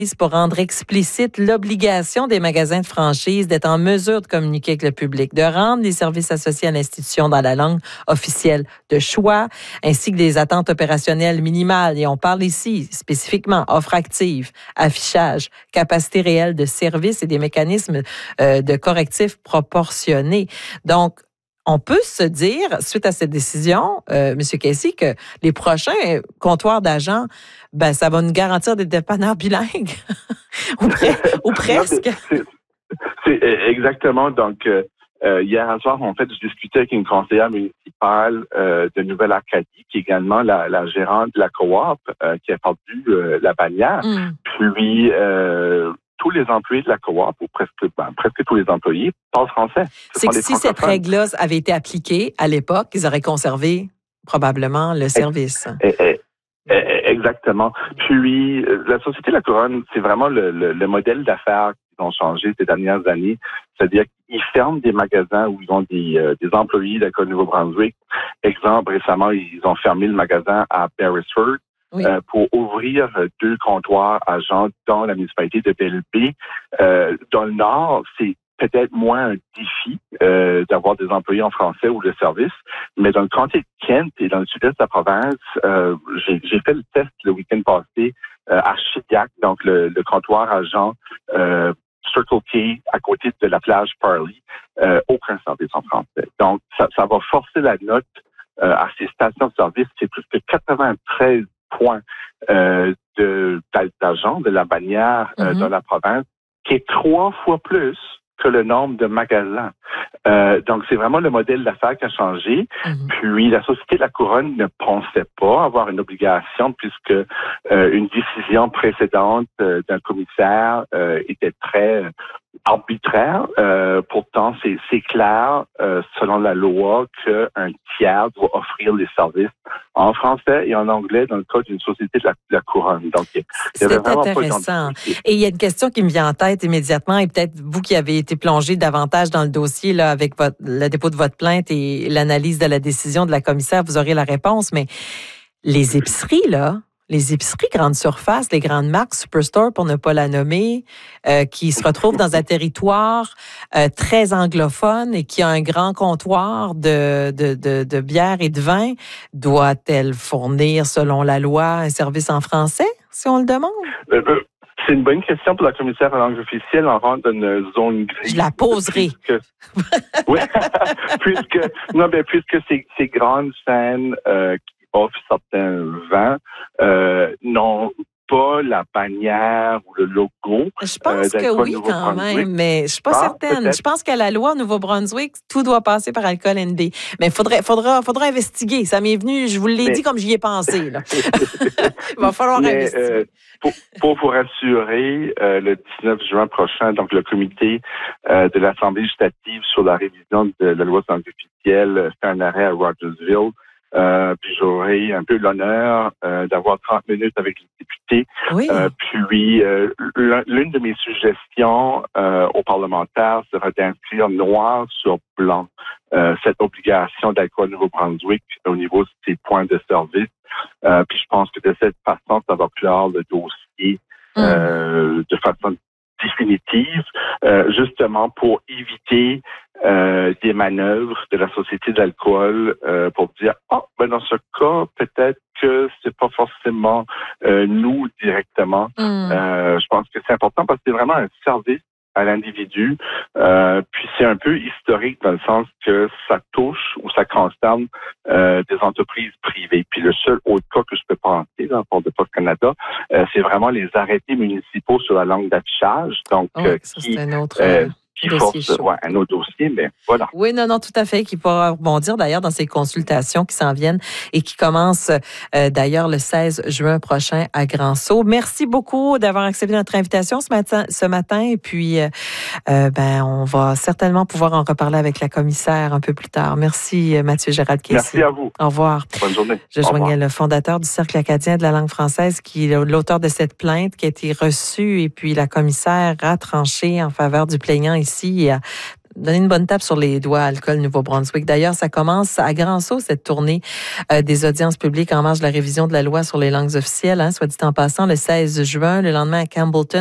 pour rendre explicite l'obligation des magasins de franchise d'être en mesure de communiquer avec le public, de rendre les services associés à l'institution dans la langue officielle de choix, ainsi que des attentes opérationnelles minimales. Et on parle ici spécifiquement offre active, affichage, capacité réelle de service et des mécanismes de correctifs proportionnés. Donc, on peut se dire, suite à cette décision, M. Casey, que les prochains comptoirs d'agents, ben, ça va nous garantir des dépanneurs bilingues, ou presque. C'est exactement. Donc, hier soir, en fait, je discutais avec une conseillère municipale de Nouvelle-Acadie, qui est également la gérante de la coop, qui a perdu la bannière. Puis, tous les employés de la coop, ou presque tous les employés, parlent français. C'est que si cette règle-là avait été appliquée à l'époque, ils auraient conservé probablement le service. Exactement. Puis, la Société La Couronne, c'est vraiment le modèle d'affaires qui ont changé ces dernières années. C'est-à-dire qu'ils ferment des magasins où ils ont des employés de l'école Nouveau-Brunswick. Exemple, récemment, ils ont fermé le magasin à Beresford. Oui. Pour ouvrir 2 comptoirs agents dans la municipalité de Belle-Baie. Dans le Nord, c'est peut-être moins un défi d'avoir des employés en français ou de service, mais dans le comté de Kent et dans le sud-est de la province, j'ai fait le test le week-end passé à Shediac, donc le comptoir agent Circle K à côté de la plage Parley, aucun service en français. Donc, ça va forcer la note à ces stations de service. C'est plus que 93 points d'agents de la bannière dans la province, qui est 3 fois plus que le nombre de magasins. Donc, c'est vraiment le modèle d'affaires qui a changé. Puis, la Société de la Couronne ne pensait pas avoir une obligation puisque une décision précédente d'un commissaire était très arbitraire. Pourtant, c'est clair, selon la loi, qu'un tiers doit offrir les services en français et en anglais dans le cas d'une société de la Couronne. Donc, c'est intéressant. Et il y a une question qui me vient en tête immédiatement, et peut-être vous qui avez été plongé davantage dans le dossier là avec le dépôt de votre plainte et l'analyse de la décision de la commissaire, vous aurez la réponse. Mais les épiceries, là, les épiceries grande surface, les grandes marques, Superstore pour ne pas la nommer, qui se retrouvent dans un territoire très anglophone et qui a un grand comptoir de bière et de vin, doit-elle fournir, selon la loi, un service en français, si on le demande? C'est une bonne question pour la commissaire en langue officielle. On rentre dans une zone grise. Je la poserai. Oui, puisque ces grandes scènes qui offrent certains vins n'ont pas la bannière ou le logo. Je pense que oui, quand même, mais je suis pas certaine. Peut-être. Je pense qu'à la loi au Nouveau-Brunswick, tout doit passer par Alcool ND. Mais faudra investiguer. Ça m'est venu, je vous l'ai dit comme j'y ai pensé. Là. Il va falloir investiguer. Pour vous rassurer, le 19 juin prochain, donc le comité de l'Assemblée législative sur la révision de la loi de langue officielle fait un arrêt à Rogersville. Puis j'aurai un peu l'honneur d'avoir 30 minutes avec les députés. Oui. Puis l'une de mes suggestions aux parlementaires sera d'inscrire noir sur blanc cette obligation d'Alcool Nouveau-Brunswick au niveau de ses points de service. Puis je pense que de cette façon, ça va clore le dossier de façon définitive, justement pour éviter des manœuvres de la Société d'alcool pour dire dans ce cas, peut-être que c'est pas forcément nous directement. Je pense que c'est important parce que c'est vraiment un service à l'individu. Puis c'est un peu historique dans le sens que ça touche ou ça concerne des entreprises privées. Puis le seul autre cas que je peux penser dans le port de Poste Canada, c'est vraiment les arrêtés municipaux sur la langue d'affichage. Donc, c'est un autre un autre dossier, mais voilà. Oui, non, tout à fait, qui pourra rebondir d'ailleurs dans ces consultations qui s'en viennent et qui commencent d'ailleurs le 16 juin prochain à Grand-Sault. Merci beaucoup d'avoir accepté notre invitation ce matin et puis on va certainement pouvoir en reparler avec la commissaire un peu plus tard. Merci Mathieu Gérald Casey. Merci à vous. Au revoir. Bonne journée. Je joignais le fondateur du Cercle acadien de la langue française qui est l'auteur de cette plainte qui a été reçue et puis la commissaire a tranché en faveur du plaignant ici donner une bonne tape sur les doigts à Alcool Nouveau-Brunswick. D'ailleurs, ça commence à grand saut, cette tournée des audiences publiques en marge de la révision de la loi sur les langues officielles, soit dit en passant, le 16 juin, le lendemain à Campbellton.